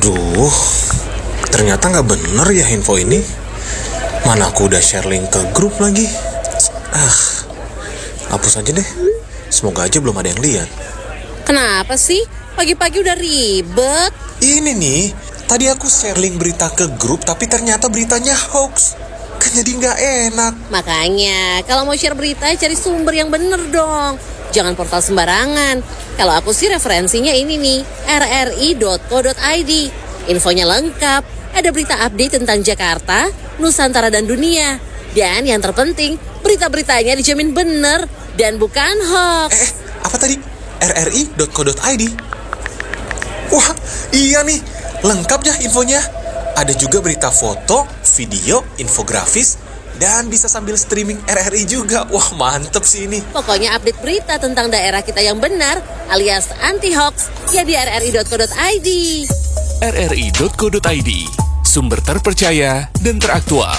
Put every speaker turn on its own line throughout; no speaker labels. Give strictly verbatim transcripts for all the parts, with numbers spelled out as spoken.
Aduh, ternyata gak bener ya info ini. Mana aku udah share link ke grup lagi. Ah, hapus aja deh. Semoga aja belum ada yang lihat.
Kenapa sih? Pagi-pagi udah ribet.
Ini nih, tadi aku share link berita ke grup, tapi ternyata beritanya hoax. Kan jadi gak enak.
Makanya, kalau mau share berita, cari sumber yang bener dong. Jangan portal sembarangan. Kalau aku sih referensinya ini nih, r r i dot co dot i d. Infonya lengkap, ada berita update tentang Jakarta, Nusantara dan dunia. Dan yang terpenting, berita-beritanya dijamin bener dan bukan hoax.
Eh, apa tadi? r r i dot co dot i d. Wah, iya nih, lengkap ya infonya. Ada juga berita foto, video, infografis, dan bisa sambil streaming R R I juga. Wah, mantep sih ini.
Pokoknya update berita tentang daerah kita yang benar alias anti-hoax ya di r r i dot co dot i d.
r r i dot co dot i d, sumber terpercaya dan teraktual.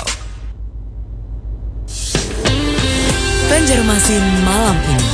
Banjarmasin malam ini.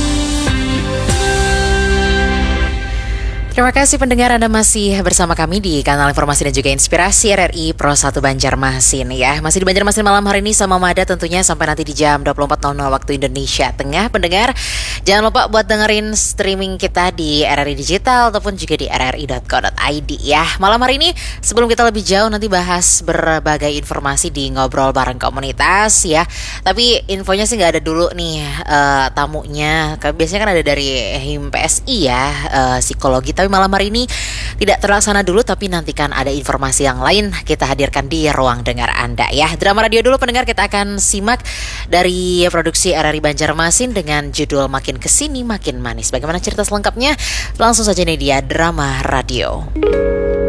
Terima kasih pendengar, Anda masih bersama kami di kanal informasi dan juga inspirasi R R I Pro satu Banjarmasin ya. Masih di Banjarmasin malam hari ini sama Mada tentunya sampai nanti di jam dua puluh empat nol nol waktu Indonesia Tengah. Pendengar, jangan lupa buat dengerin streaming kita di R R I Digital ataupun juga di r r i dot co dot i d ya. Malam hari ini sebelum kita lebih jauh nanti bahas berbagai informasi di ngobrol bareng komunitas ya. Tapi infonya sih nggak ada dulu nih uh, tamunya. Biasanya kan ada dari Him P S I ya, uh, psikologi. Tapi malam hari ini tidak terlaksana dulu, tapi nantikan ada informasi yang lain kita hadirkan di ruang dengar Anda ya. Drama radio dulu pendengar, kita akan simak dari produksi R R I Banjarmasin dengan judul Makin Kesini Makin Manis. Bagaimana cerita selengkapnya? Langsung saja nih dia drama radio.